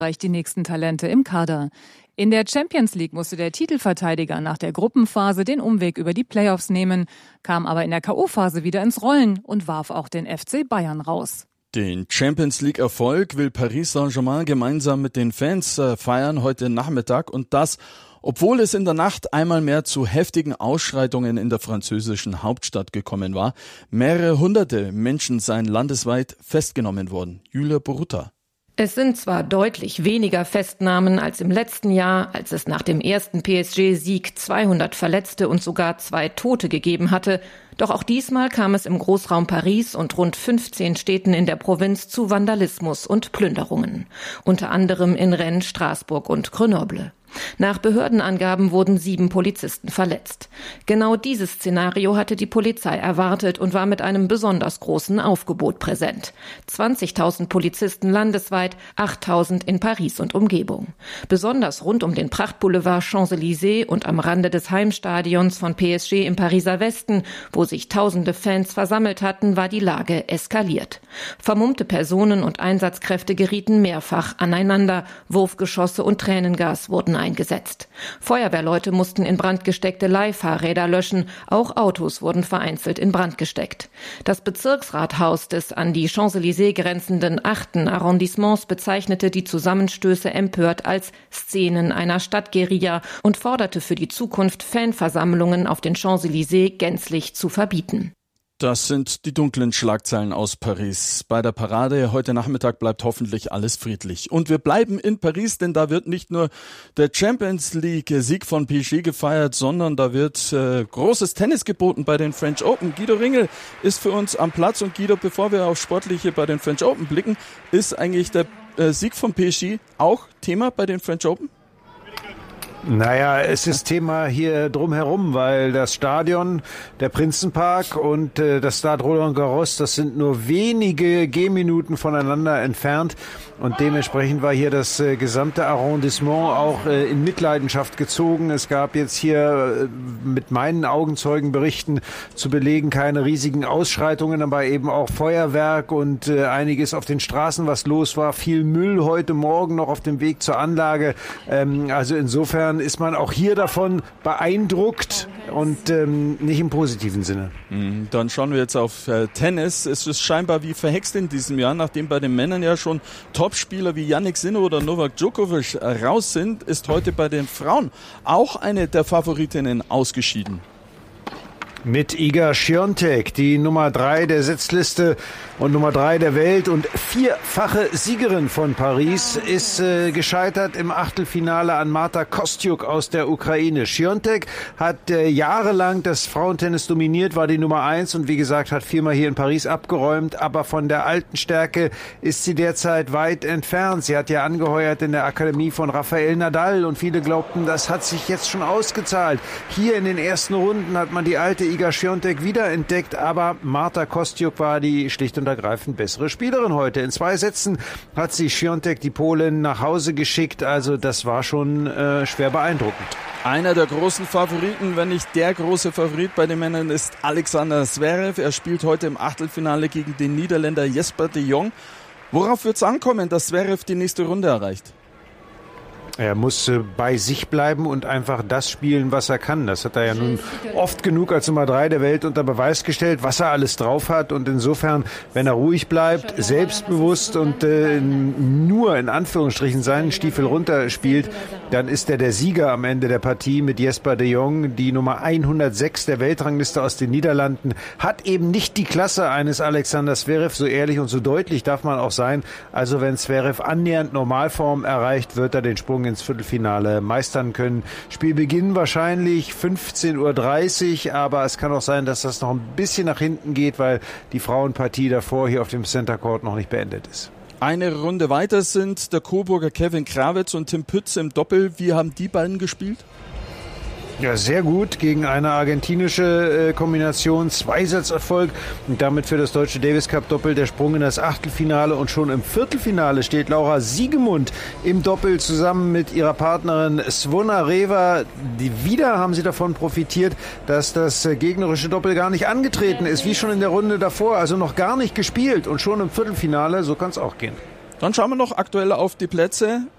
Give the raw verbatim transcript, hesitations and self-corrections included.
die nächsten Talente im Kader. In der Champions League musste der Titelverteidiger nach der Gruppenphase den Umweg über die Playoffs nehmen, kam aber in der K O-Phase wieder ins Rollen und warf auch den F C Bayern raus. Den Champions-League-Erfolg will Paris Saint-Germain gemeinsam mit den Fans äh, feiern heute Nachmittag, und das, obwohl es in der Nacht einmal mehr zu heftigen Ausschreitungen in der französischen Hauptstadt gekommen war. Mehrere hunderte Menschen seien landesweit festgenommen worden. Julia Borutta. Es sind zwar deutlich weniger Festnahmen als im letzten Jahr, als es nach dem ersten P S G-Sieg zweihundert Verletzte und sogar zwei Tote gegeben hatte, doch auch diesmal kam es im Großraum Paris und rund fünfzehn Städten in der Provinz zu Vandalismus und Plünderungen, unter anderem in Rennes, Straßburg und Grenoble. Nach Behördenangaben wurden sieben Polizisten verletzt. Genau dieses Szenario hatte die Polizei erwartet und war mit einem besonders großen Aufgebot präsent. zwanzigtausend Polizisten landesweit, achttausend in Paris und Umgebung. Besonders rund um den Prachtboulevard Champs-Élysées und am Rande des Heimstadions von P S G im Pariser Westen, wo sich tausende Fans versammelt hatten, war die Lage eskaliert. Vermummte Personen und Einsatzkräfte gerieten mehrfach aneinander. Wurfgeschosse und Tränengas wurden eingesetzt. Feuerwehrleute mussten in Brand gesteckte Leihfahrräder löschen, auch Autos wurden vereinzelt in Brand gesteckt. Das Bezirksrathaus des an die Champs-Élysées grenzenden achten Arrondissements bezeichnete die Zusammenstöße empört als Szenen einer Stadtguerilla und forderte für die Zukunft Fanversammlungen auf den Champs-Élysées gänzlich zu verbieten. Das sind die dunklen Schlagzeilen aus Paris. Bei der Parade heute Nachmittag bleibt hoffentlich alles friedlich. Und wir bleiben in Paris, denn da wird nicht nur der Champions League-Sieg von P S G gefeiert, sondern da wird äh, großes Tennis geboten bei den French Open. Guido Ringel ist für uns am Platz. Und Guido, bevor wir auf Sportliche bei den French Open blicken, ist eigentlich der äh, Sieg von P S G auch Thema bei den French Open? Naja, es ist Thema hier drumherum, weil das Stadion, der Prinzenpark und äh, das Stade Roland Garros, das sind nur wenige Gehminuten voneinander entfernt. Und dementsprechend war hier das äh, gesamte Arrondissement auch äh, in Mitleidenschaft gezogen. Es gab jetzt hier äh, mit meinen Augenzeugenberichten zu belegen keine riesigen Ausschreitungen, aber eben auch Feuerwerk und äh, einiges auf den Straßen, was los war. Viel Müll heute Morgen noch auf dem Weg zur Anlage. Ähm, also insofern ist man auch hier davon beeindruckt und ähm, nicht im positiven Sinne. Dann schauen wir jetzt auf äh, Tennis. Es ist scheinbar wie verhext in diesem Jahr, nachdem bei den Männern ja schon Topspieler wie Jannik Sinner oder Novak Djokovic raus sind, ist heute bei den Frauen auch eine der Favoritinnen ausgeschieden. Mit Iga Świątek, die Nummer drei der Setzliste und Nummer drei der Welt und vierfache Siegerin von Paris, ist äh, gescheitert im Achtelfinale an Marta Kostyuk aus der Ukraine. Świątek hat äh, jahrelang das Frauentennis dominiert, war die Nummer eins und wie gesagt hat viermal hier in Paris abgeräumt, aber von der alten Stärke ist sie derzeit weit entfernt. Sie hat ja angeheuert in der Akademie von Rafael Nadal und viele glaubten, das hat sich jetzt schon ausgezahlt. Hier in den ersten Runden hat man die alte Iga Świątek wiederentdeckt, aber Marta Kostyuk war die schlicht und ergreifend bessere Spielerin heute. In zwei Sätzen hat sie Świątek, die Polin, nach Hause geschickt, also das war schon äh, schwer beeindruckend. Einer der großen Favoriten, wenn nicht der große Favorit bei den Männern, ist Alexander Zverev. Er spielt heute im Achtelfinale gegen den Niederländer Jesper de Jong. Worauf wird es ankommen, dass Zverev die nächste Runde erreicht? Er muss äh, bei sich bleiben und einfach das spielen, was er kann. Das hat er ja nun oft genug als Nummer drei der Welt unter Beweis gestellt, was er alles drauf hat. Und insofern, wenn er ruhig bleibt, selbstbewusst und äh, nur in Anführungsstrichen seinen Stiefel runterspielt, dann ist er der Sieger am Ende der Partie mit Jesper de Jong. Die Nummer hundertsechs der Weltrangliste aus den Niederlanden hat eben nicht die Klasse eines Alexander Zverev. So ehrlich und so deutlich darf man auch sein. Also wenn Zverev annähernd Normalform erreicht, wird er den Sprung ins Viertelfinale meistern können. Spielbeginn wahrscheinlich fünfzehn Uhr dreißig, aber es kann auch sein, dass das noch ein bisschen nach hinten geht, weil die Frauenpartie davor hier auf dem Center Court noch nicht beendet ist. Eine Runde weiter sind der Coburger Kevin Krawitz und Tim Pütz im Doppel. Wie haben die beiden gespielt? Ja, sehr gut gegen eine argentinische äh, Kombination. Zweisatzerfolg und damit für das deutsche Davis Cup Doppel der Sprung in das Achtelfinale. Und schon im Viertelfinale steht Laura Siegemund im Doppel zusammen mit ihrer Partnerin Zvonareva. Die wieder haben sie davon profitiert, dass das äh, gegnerische Doppel gar nicht angetreten ist, wie schon in der Runde davor. Also noch gar nicht gespielt und schon im Viertelfinale. So kann es auch gehen. Dann schauen wir noch aktuell auf die Plätze.